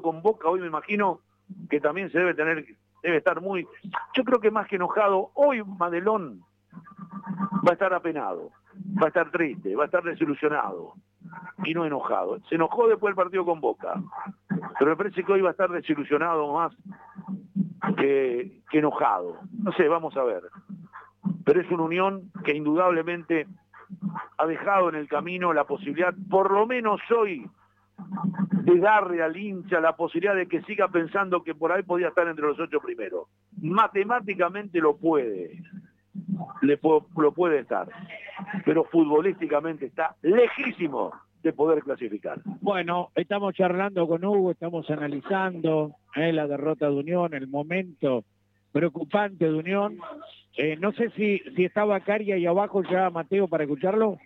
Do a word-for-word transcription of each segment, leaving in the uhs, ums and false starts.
con Boca, hoy me imagino que también se debe tener, debe estar muy, yo creo que más que enojado, hoy Madelón va a estar apenado, va a estar triste, va a estar desilusionado y no enojado. Se enojó después del partido con Boca, pero me parece que hoy va a estar desilusionado más que, que enojado. No sé, vamos a ver. Pero es una Unión que indudablemente ha dejado en el camino la posibilidad, por lo menos hoy, de darle al hincha la posibilidad de que siga pensando que por ahí podía estar entre los ocho primeros. Matemáticamente lo puede, le pu- lo puede estar, pero futbolísticamente está lejísimo de poder clasificar. Bueno, estamos charlando con Hugo, estamos analizando eh, la derrota de Unión, el momento preocupante de Unión. Eh, no sé si, si estaba Cari ahí abajo ya, Mateo, para escucharlo.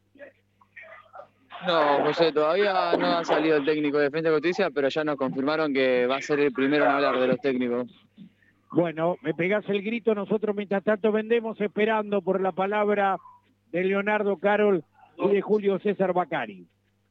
No, José, todavía no ha salido el técnico de Defensa y Justicia, pero ya nos confirmaron que va a ser el primero en hablar de los técnicos. Bueno, me pegás el grito, nosotros mientras tanto vendemos esperando por la palabra de Leonardo Carol y de Julio César Bacari.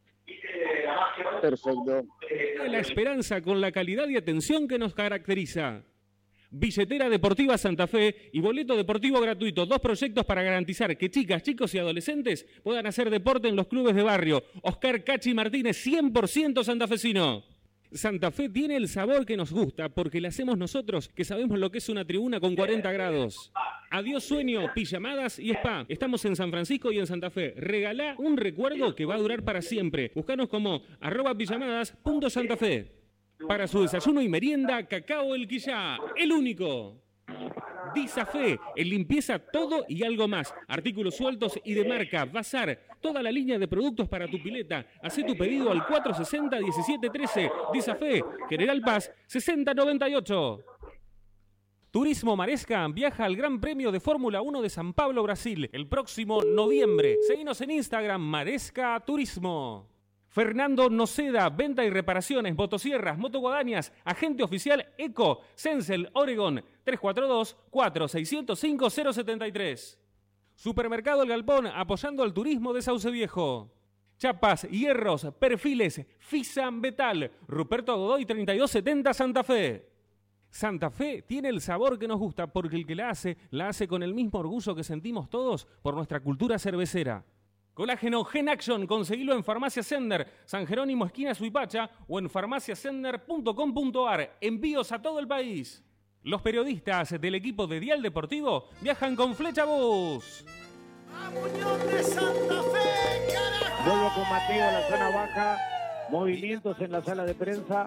Perfecto. La esperanza con la calidad y atención que nos caracteriza. Billetera Deportiva Santa Fe y boleto deportivo gratuito. Dos proyectos para garantizar que chicas, chicos y adolescentes puedan hacer deporte en los clubes de barrio. Oscar Cachi Martínez, cien por ciento santafesino. Santa Fe tiene el sabor que nos gusta porque le hacemos nosotros que sabemos lo que es una tribuna con cuarenta grados. Adiós sueño, pijamadas y spa. Estamos en San Francisco y en Santa Fe. Regalá un recuerdo que va a durar para siempre. Búscanos como arroba pijamadas punto Santa Fe. Para su desayuno y merienda, Cacao El Quillá, el único. Disafé, en limpieza todo y algo más. Artículos sueltos y de marca, bazar, toda la línea de productos para tu pileta. Hacé tu pedido al cuatro sesenta, diecisiete trece. Disafé, General Paz, sesenta noventa y ocho. Turismo Maresca viaja al Gran Premio de Fórmula uno de San Pablo, Brasil, el próximo noviembre. Seguinos en Instagram, Maresca Turismo. Fernando Noceda, venta y reparaciones, motosierras, motoguadañas, agente oficial ECO, Sensel, Oregon, tres cuatro dos, cuatro seis cero cinco, cero siete tres. Supermercado El Galpón, apoyando al turismo de Sauce Viejo. Chapas, hierros, perfiles, Fisa Metal, Ruperto Godoy treinta y dos setenta Santa Fe. Santa Fe tiene el sabor que nos gusta porque el que la hace, la hace con el mismo orgullo que sentimos todos por nuestra cultura cervecera. Colágeno Gen Action, conseguilo en Farmacia Sender, San Jerónimo esquina Suipacha o en farmacia sender punto com punto ar. Envíos a todo el país. Los periodistas del equipo de Dial Deportivo viajan con Flecha Bus. ¡A Muñoz de Santa Fe, carajo! Vuelvo con Mateo a la zona baja, movimientos en la sala de prensa.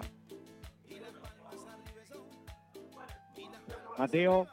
Mateo.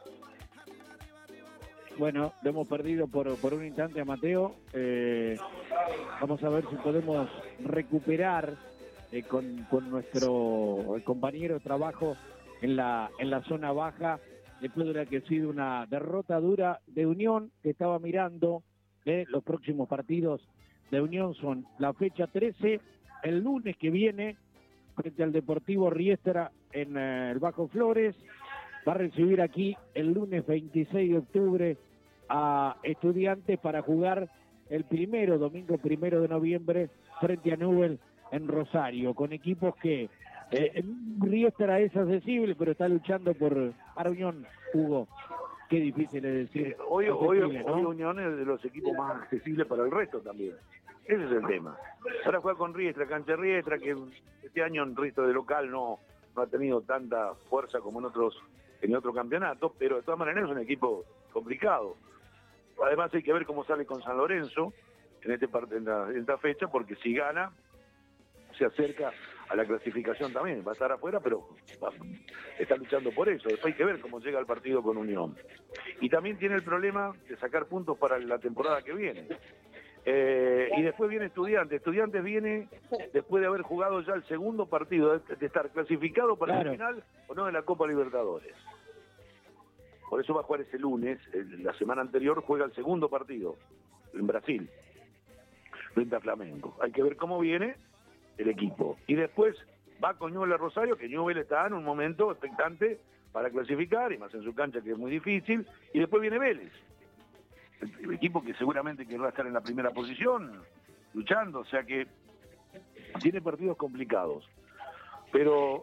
Bueno, lo hemos perdido por, por un instante a Mateo. Eh, vamos a ver si podemos recuperar eh, con, con nuestro compañero de trabajo en la, en la zona baja, después de la que ha sido una derrota dura de Unión, que estaba mirando eh, los próximos partidos de Unión. Son la fecha trece, el lunes que viene, frente al Deportivo Riestra en eh, el Bajo Flores. Va a recibir aquí el lunes veintiséis de octubre a Estudiantes para jugar el primero, domingo primero de noviembre, frente a Newell's en Rosario, con equipos que eh, Riestra es accesible, pero está luchando por para Unión, Hugo. Qué difícil es decir. Hoy, hoy, ¿no? hoy Unión es de los equipos más accesibles para el resto también. Ese es el tema. Ahora juega con Riestra, cancha Riestra, que este año en Riestra de local no, no ha tenido tanta fuerza como en otros en otro campeonato, pero de todas maneras es un equipo complicado. Además hay que ver cómo sale con San Lorenzo en, este parte, en, la, en esta fecha, porque si gana se acerca a la clasificación también. Va a estar afuera, pero va, está luchando por eso. Después hay que ver cómo llega el partido con Unión. Y también tiene el problema de sacar puntos para la temporada que viene. Eh, y después viene Estudiantes. Estudiantes viene después de haber jugado ya el segundo partido, de, de estar clasificado para claro. el final o no de la Copa Libertadores. Por eso va a jugar ese lunes. La semana anterior juega el segundo partido en Brasil, frente a Flamengo. Hay que ver cómo viene el equipo. Y después va con Newell's Rosario, que Newell's está en un momento expectante para clasificar, y más en su cancha, que es muy difícil. Y después viene Vélez, el equipo que seguramente querrá estar en la primera posición, luchando, o sea que tiene partidos complicados. Pero